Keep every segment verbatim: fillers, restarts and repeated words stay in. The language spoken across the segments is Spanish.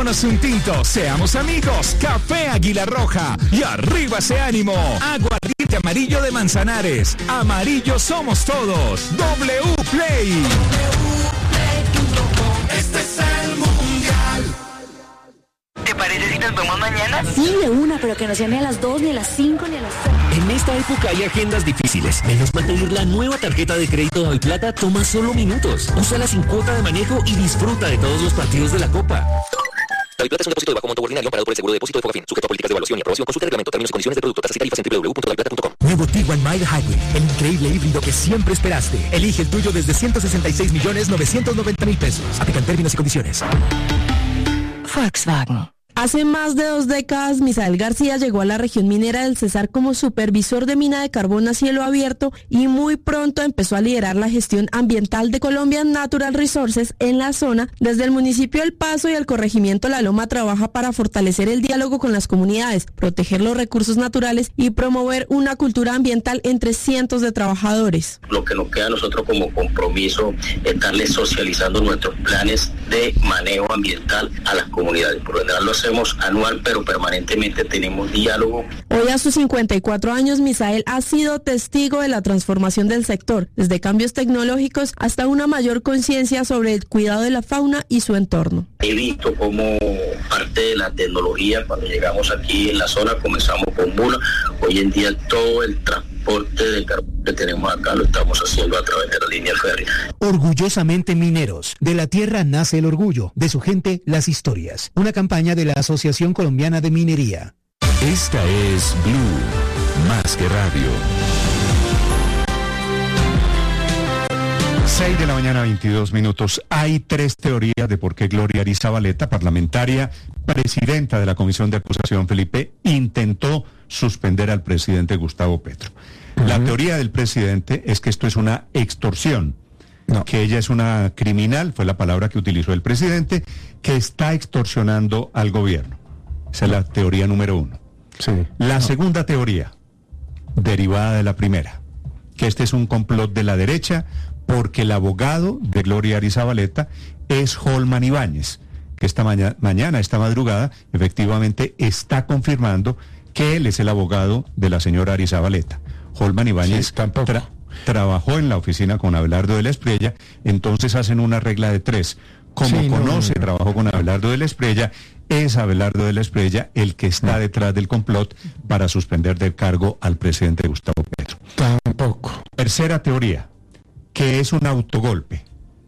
tomémonos un tinto, seamos amigos. Café Águila Roja y arriba ese ánimo. Aguardiente amarillo de Manzanares. Amarillo somos todos. W Play. Este es el mundial. ¿Te parece si nos vemos mañana? Sí, de una, pero que no sea ni a las dos, ni a las cinco, ni a las seis. En esta época hay agendas difíciles. Menos mal pedir la nueva tarjeta de crédito Daviplata toma solo minutos. Úsala sin cuota de manejo y disfruta de todos los partidos de la Copa. Daviplata es un depósito de bajo monto ordinario amparado por el seguro de depósito de Fogafín, sujeto a políticas de evaluación y aprobación. Consulta el reglamento, términos y condiciones del producto, tasas y tarifas en doble u doble u doble u punto daviplata punto com. Nuevo Tiguan Mild Hybrid, el increíble híbrido que siempre esperaste. Elige el tuyo desde ciento sesenta y seis millones novecientos noventa mil pesos. Aplican términos y condiciones. Volkswagen. Hace más de dos décadas, Misael García llegó a la región minera del Cesar como supervisor de mina de carbón a cielo abierto y muy pronto empezó a liderar la gestión ambiental de Colombian Natural Resources en la zona. Desde el municipio El Paso y el corregimiento La Loma trabaja para fortalecer el diálogo con las comunidades, proteger los recursos naturales y promover una cultura ambiental entre cientos de trabajadores. Lo que nos queda a nosotros como compromiso es darle socializando nuestros planes de manejo ambiental a las comunidades. Por lo general lo hacemos anual, pero permanentemente tenemos diálogo. Hoy a sus cincuenta y cuatro años, Misael ha sido testigo de la transformación del sector, desde cambios tecnológicos hasta una mayor conciencia sobre el cuidado de la fauna y su entorno. He visto cómo parte de la tecnología, cuando llegamos aquí en la zona, comenzamos con mula, hoy en día todo el transporte de carbón que tenemos acá lo estamos haciendo a través de la línea férrea. Orgullosamente mineros. De la tierra nace el orgullo, de su gente las historias. Una campaña de la Asociación Colombiana de Minería. Esta es Blue, más que radio. seis de la mañana, veintidós minutos. Hay tres teorías de por qué Gloria Arizabaleta, parlamentaria, presidenta de la Comisión de Acusación, Felipe, intentó suspender al presidente Gustavo Petro. Uh-huh. La teoría del presidente es que esto es una extorsión, no. que ella es una criminal, fue la palabra que utilizó el presidente, que está extorsionando al gobierno. Esa es la teoría número uno. Sí. La no. segunda teoría, derivada de la primera, que este es un complot de la derecha, porque el abogado de Gloria Arizabaleta es Holman Ibáñez, que esta maña- mañana, esta madrugada, efectivamente está confirmando que él es el abogado de la señora Arizabaleta. Holman Ibáñez sí, tampoco. Tra- trabajó en la oficina con Abelardo de la Espriella, entonces hacen una regla de tres. Como sí, conoce, no, no, no. trabajó con Abelardo de la Espriella, es Abelardo de la Espriella el que está detrás del complot para suspender del cargo al presidente Gustavo Petro. Tampoco. Tercera teoría, que es un autogolpe.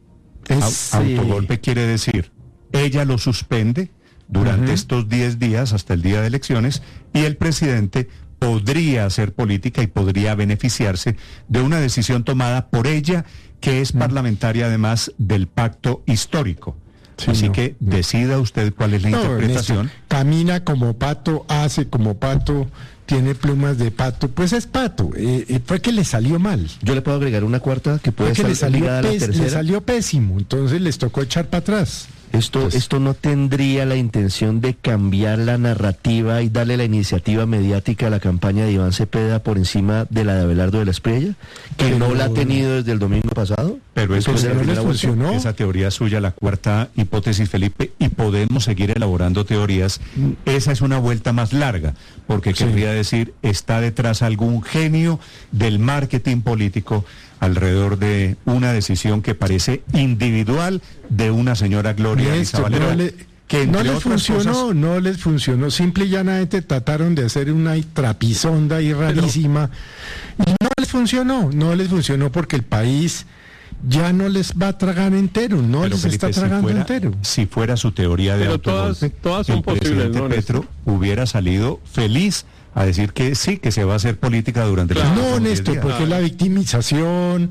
Es, A- autogolpe quiere decir, ella lo suspende durante uh-huh. estos diez días hasta el día de elecciones y el presidente podría hacer política y podría beneficiarse de una decisión tomada por ella, que es uh-huh. parlamentaria además del pacto histórico. Sí, Así no, que no. decida usted cuál es la no, interpretación. Ernesto, camina como pato, hace como pato, tiene plumas de pato, pues es pato. Eh, eh, fue que le salió mal. Yo le puedo agregar una cuarta que puede fue que estar le salió, ligada a la pés, tercera. le salió pésimo, entonces les tocó echar para atrás. Esto, pues, esto no tendría la intención de cambiar la narrativa y darle la iniciativa mediática a la campaña de Iván Cepeda por encima de la de Abelardo de la Espriella, que pero, no la ha tenido desde el domingo pasado. Pero eso pues es no les funcionó. Esa teoría suya, la cuarta hipótesis, Felipe, y podemos seguir elaborando teorías. Esa es una vuelta más larga, porque sí. querría decir, está detrás algún genio del marketing político alrededor de una decisión que parece individual de una señora Gloria Arizabaleta. No, le, que no les funcionó, cosas... no les funcionó. Simple y llanamente trataron de hacer una trapisonda y rarísima. Pero... y no les funcionó, no les funcionó porque el país ya no les va a tragar entero, no Pero les Felipe, está tragando si fuera, entero. Si fuera su teoría de Pero autogolpe, todas, todas son el posibles, presidente ¿no? Petro hubiera salido feliz a decir que sí, que se va a hacer política durante claro. los No, Néstor, porque claro. la victimización...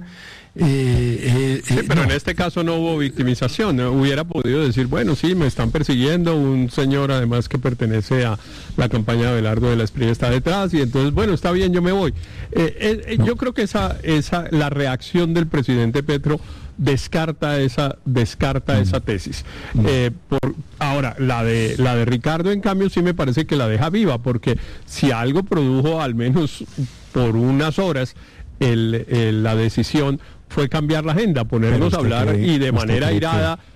Eh, eh, sí, pero no. en este caso no hubo victimización, ¿no? Hubiera podido decir, bueno, sí, me están persiguiendo, un señor además que pertenece a la campaña de Abelardo de la Espriella está detrás, y entonces, bueno, está bien, yo me voy. Eh, eh, no. Yo creo que esa, esa, la reacción del presidente Petro descarta esa, descarta mm. esa tesis. Mm. Eh, por, ahora, la de, la de Ricardo, en cambio, sí me parece que la deja viva, porque si algo produjo, al menos por unas horas, el, el, la decisión fue cambiar la agenda, ponernos a hablar cree, y de manera irada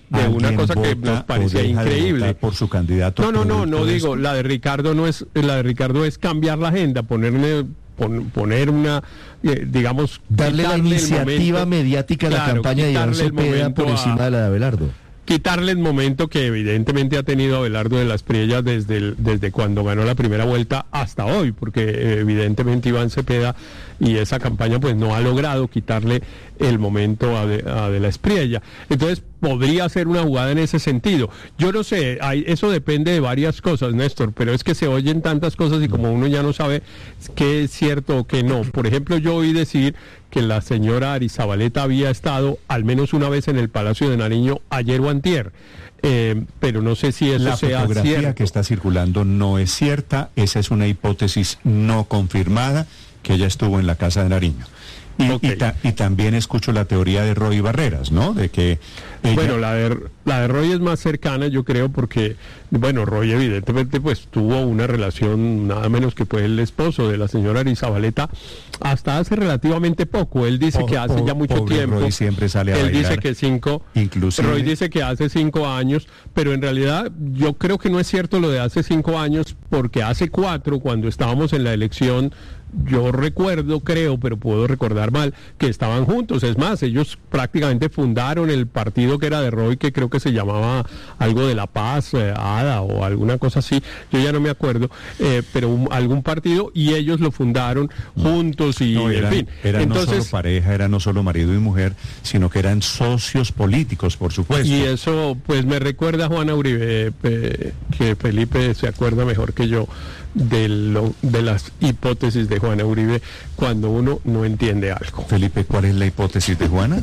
de una cosa que nos parecía increíble. Por su candidato. No, no, no, no digo, la de Ricardo no es, la de Ricardo es cambiar la agenda, ponerle poner una, eh, digamos, darle la iniciativa momento, mediática a la claro, campaña de Iván Cepeda por encima a, de la de Abelardo. Quitarle el momento que evidentemente ha tenido Abelardo de las Priellas desde, el, desde cuando ganó la primera vuelta hasta hoy, porque eh, evidentemente Iván Cepeda y esa campaña pues no ha logrado quitarle el momento a de, a de la Espriella. Entonces podría ser una jugada en ese sentido. Yo no sé, hay, eso depende de varias cosas, Néstor, pero es que se oyen tantas cosas y como uno ya no sabe qué es cierto o qué no. Por ejemplo, yo oí decir que la señora Arizabaleta había estado al menos una vez en el Palacio de Nariño ayer o antier. Eh, pero no sé si eso la sea cierto. La fotografía que está circulando no es cierta, esa es una hipótesis no confirmada, que ella estuvo en la Casa de Nariño. Y, okay. y, ta, y también escucho la teoría de Roy Barreras, ¿no? De que ella... Bueno, la de, la de Roy es más cercana, yo creo, porque, bueno, Roy evidentemente pues tuvo una relación nada menos que fue el esposo de la señora Arizabaleta hasta hace relativamente poco. Él dice po, que hace po, ya mucho tiempo. Roy siempre sale a Él bailar, dice que cinco. Inclusive. Roy dice que hace cinco años, pero en realidad yo creo que no es cierto lo de hace cinco años, porque hace cuatro, cuando estábamos en la elección, yo recuerdo, creo, pero puedo recordar mal, que estaban juntos. Es más, ellos prácticamente fundaron el partido que era de Roy, que creo que se llamaba algo de la Paz, eh, ADA o alguna cosa así, yo ya no me acuerdo, eh, pero un, algún partido, y ellos lo fundaron juntos y no, eran, en fin. Era Entonces, no solo pareja, era no solo marido y mujer, sino que eran socios políticos, por supuesto. Y eso pues me recuerda a Juana Uribe, eh, que Felipe se acuerda mejor que yo de, lo, de las hipótesis de Juana Uribe cuando uno no entiende algo. Felipe, ¿cuál es la hipótesis de Juana?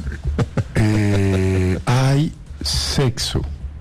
eh, hay sexo.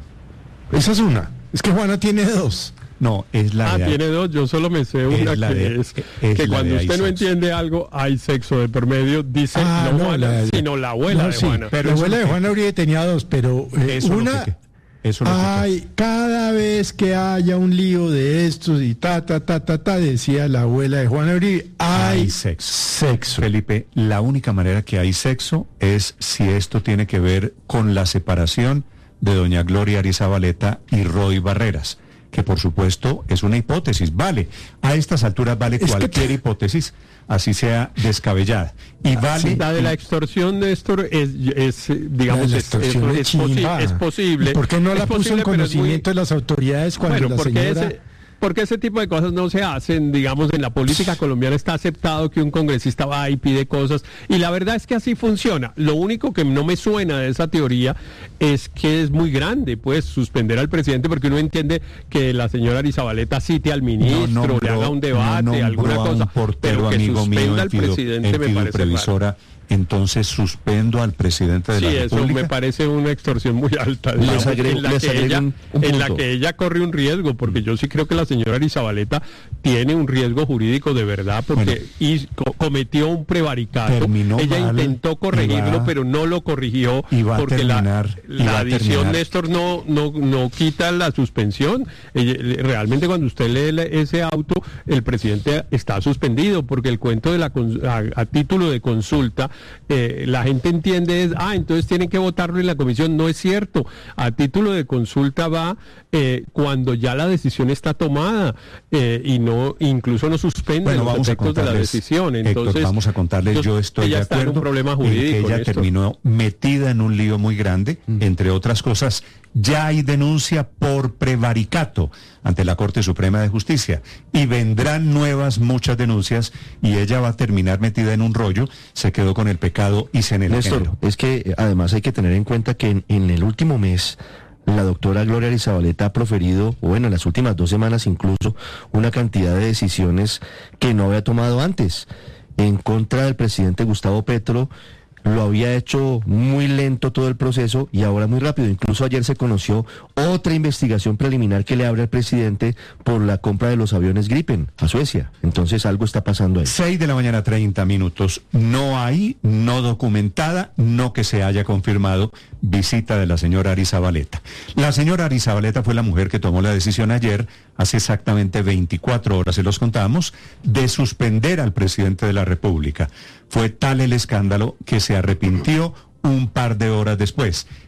Esa es una. Es que Juana tiene dos. No, es la ah, de... Ah, tiene dos, yo solo me sé una que de, es, es que cuando usted no sexo. entiende algo, hay sexo de por medio, dice ah, no, no Juana, la, sino la abuela no, de sí, Juana. Pero la abuela de Juana Uribe tenía dos, pero eh, eso una... Que, eso ay, que... cada vez que haya un lío de estos y ta, ta, ta, ta, ta, decía la abuela de Juana Uribe, hay, hay sexo. sexo. Felipe, la única manera que hay sexo es si esto tiene que ver con la separación de doña Gloria Arizabaleta y Roy Barreras, que por supuesto es una hipótesis, vale, a estas alturas vale es cualquier que... hipótesis, así sea descabellada, y vale... Sí, la de la extorsión, Néstor, es, es digamos, es, es, es, posi es posible. ¿Y por qué no es la puso en conocimiento muy... de las autoridades cuando bueno, la porque señora... Ese... Porque ese tipo de cosas no se hacen, digamos, en la política colombiana está aceptado que un congresista va y pide cosas, y la verdad es que así funciona. Lo único que no me suena de esa teoría es que es muy grande, pues, suspender al presidente, porque uno entiende que la señora Arizabaleta cite al ministro, no nombró, le haga un debate, no alguna cosa, portero, pero que amigo suspenda mío, al presidente el me parece previsora. Raro. Entonces suspendo al presidente de sí, la República. Sí, eso me parece una extorsión muy alta, digamos, agrego, en, la que ella, un, un en la que ella corre un riesgo, porque yo sí creo que la señora Arizabaleta tiene un riesgo jurídico de verdad, porque bueno, y, co cometió un prevaricato. Ella mal, intentó corregirlo, va, pero no lo corrigió, porque terminar, la, la adición, Néstor, no, no, no quita la suspensión. Ella, realmente cuando usted lee ese auto, el presidente está suspendido, porque el cuento de la a, a título de consulta, Eh, la gente entiende es, ah, entonces tienen que votarlo en la comisión. No es cierto. A título de consulta va eh, cuando ya la decisión está tomada eh, y no, incluso no suspende bueno, los efectos de la decisión. Entonces, Héctor, vamos a contarles, yo estoy ella de está acuerdo en un problema jurídico, en que ella Néstor. terminó metida en un lío muy grande, mm. entre otras cosas. Ya hay denuncia por prevaricato ante la Corte Suprema de Justicia y vendrán nuevas muchas denuncias y ella va a terminar metida en un rollo, se quedó con el pecado y se en el Néstor, género. Es que además hay que tener en cuenta que en, en el último mes la doctora Gloria Arizabaleta ha proferido, o bueno, en las últimas dos semanas incluso, una cantidad de decisiones que no había tomado antes en contra del presidente Gustavo Petro. Lo había hecho muy lento todo el proceso y ahora muy rápido. Incluso ayer se conoció otra investigación preliminar que le abre al presidente por la compra de los aviones Gripen a Suecia. Entonces algo está pasando ahí. seis de la mañana, treinta minutos. No hay, no documentada, no que se haya confirmado visita de la señora Arizabaleta. La señora Arizabaleta fue la mujer que tomó la decisión ayer, hace exactamente veinticuatro horas, se los contamos, de suspender al presidente de la República. Fue tal el escándalo que se arrepintió un par de horas después.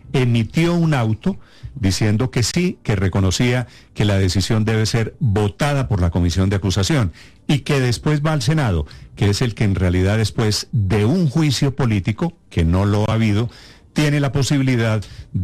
emitió un auto diciendo que sí, que reconocía que la decisión debe ser votada por la comisión de acusación y que después va al Senado, que es el que en realidad después de un juicio político, que no lo ha habido, tiene la posibilidad de